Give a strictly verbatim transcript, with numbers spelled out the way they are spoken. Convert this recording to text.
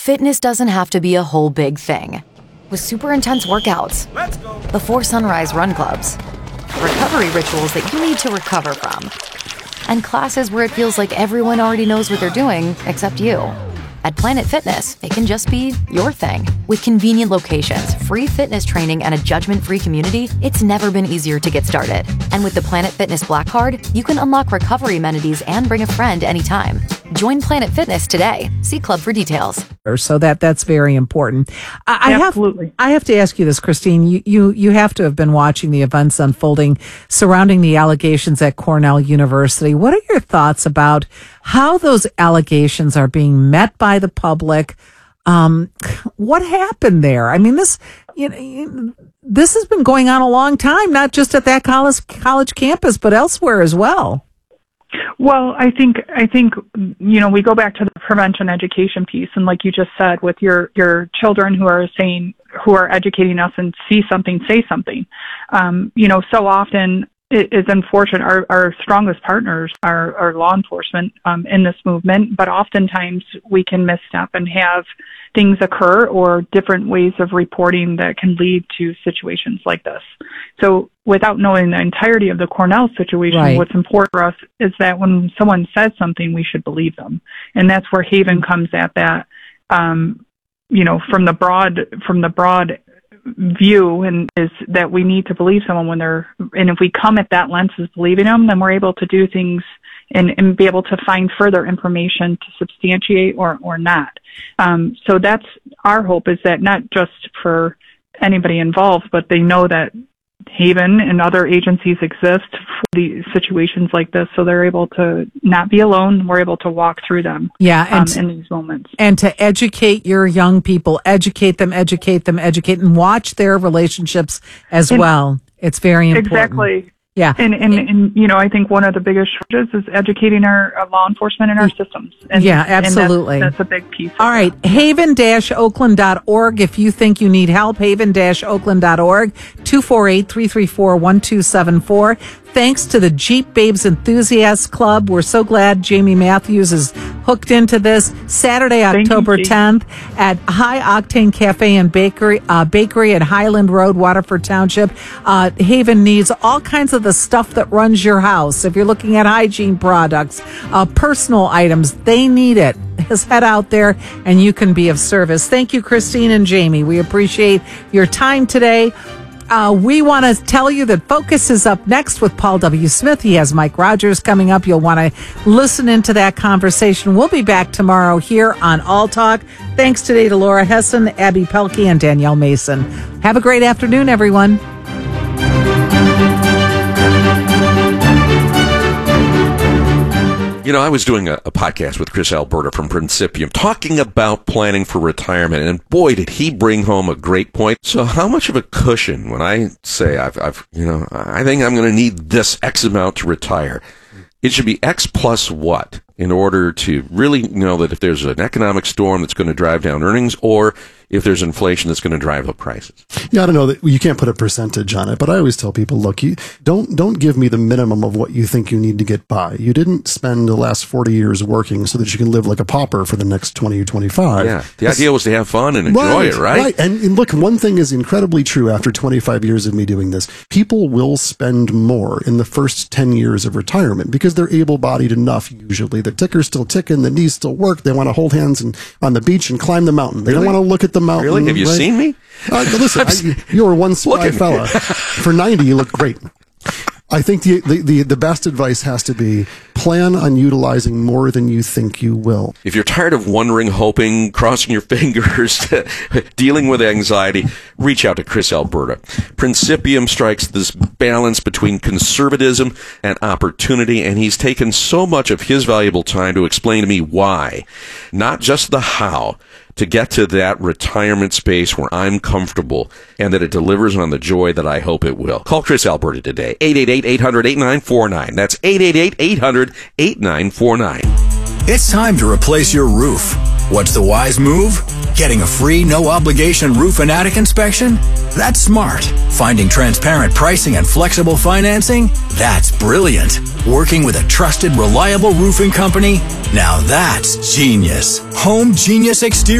Fitness doesn't have to be a whole big thing. With super intense workouts, Let's go. before sunrise run clubs, recovery rituals that you need to recover from, and classes where it feels like everyone already knows what they're doing except you. At Planet Fitness, it can just be your thing. With convenient locations, free fitness training, and a judgment-free community, it's never been easier to get started. And with the Planet Fitness Black Card, you can unlock recovery amenities and bring a friend anytime. Join Planet Fitness today. See Club for details. So that that's very important. I, I Absolutely. have I have to ask you this, Christine. You, you you have to have been watching the events unfolding surrounding the allegations at Cornell University. What are your thoughts about how those allegations are being met by the public? Um, what happened there? I mean, this you know, this has been going on a long time, not just at that college college campus, but elsewhere as well. Well, I think I think you know we go back to the prevention education piece, and like you just said, with your your children who are saying who are educating us and see something, say something. Um, you know, so often it is unfortunate. Our our strongest partners are, are law enforcement um, in this movement, but oftentimes we can misstep and have things occur or different ways of reporting that can lead to situations like this. So without knowing the entirety of the Cornell situation, right. What's important for us is that when someone says something, we should believe them. And that's where Haven comes at that, um, you know, from the broad, from the broad view, and is that we need to believe someone when they're, and if we come at that lens as believing them, then we're able to do things and, and be able to find further information to substantiate or, or not. Um, so that's our hope, is that not just for anybody involved, but they know that Haven and other agencies exist for the situations like this, so they're able to not be alone. We're able to walk through them yeah, and um, in these moments. And to educate your young people, educate them, educate them, educate, and watch their relationships as and well. It's very important. Exactly. Yeah. And, and, and, you know, I think one of the biggest shortages is educating our uh, law enforcement and our systems. And, yeah, absolutely. And that's, that's a big piece. All right. haven dash oakland dot org. If you think you need help, haven dash oakland dot org, two four eight, three three four, one two seven four. Thanks to the Jeep Babes Enthusiasts Club. We're so glad Jamie Matthews is hooked into this. Saturday, October tenth at High Octane Cafe and Bakery, uh, Bakery at Highland Road, Waterford Township. Uh, Haven needs all kinds of the stuff that runs your house. If you're looking at hygiene products, uh, personal items, they need it. Just head out there and you can be of service. Thank you, Christine and Jamie. We appreciate your time today. Uh, we want to tell you that Focus is up next with Paul W. Smith. He has Mike Rogers coming up. You'll want to listen into that conversation. We'll be back tomorrow here on All Talk. Thanks today to Laura Hessen, Abby Pelkey, and Danielle Mason. Have a great afternoon, everyone. You know, I was doing a, a podcast with Chris Alberta from Principium talking about planning for retirement, and boy, did he bring home a great point. So how much of a cushion when I say I've, I've you know, I think I'm going to need this X amount to retire? It should be X plus what in order to really know that if there's an economic storm that's going to drive down earnings, or if there's inflation that's going to drive up prices. Yeah, I don't know that you can't put a percentage on it, but I always tell people, look, you don't don't give me the minimum of what you think you need to get by. You didn't spend the last forty years working so that you can live like a pauper for the next twenty or twenty-five. Yeah, the it's, idea was to have fun and enjoy right, it, right? Right. And, and look, one thing is incredibly true after twenty-five years of me doing this. People will spend more in the first ten years of retirement because they're able-bodied enough, usually. The ticker's still ticking, the knees still work. They want to hold hands and on the beach and climb the mountain. They really? don't want to look at the mountain. Really? Have you right? seen me? Uh, listen, I, you're one spry fella. For ninety, you look great. I think the, the, the, the best advice has to be plan on utilizing more than you think you will. If you're tired of wondering, hoping, crossing your fingers, dealing with anxiety, reach out to Chris Alberta. Principium strikes this balance between conservatism and opportunity, and he's taken so much of his valuable time to explain to me why, not just the how, to get to that retirement space where I'm comfortable and that it delivers on the joy that I hope it will. Call Chris Alberta today, eight eight eight, eight hundred, eighty-nine forty-nine. That's eight eight eight, eight hundred, eighty-nine forty-nine. It's time to replace your roof. What's the wise move? Getting a free, no-obligation roof and attic inspection? That's smart. Finding transparent pricing and flexible financing? That's brilliant. Working with a trusted, reliable roofing company? Now that's genius. Home Genius Exterior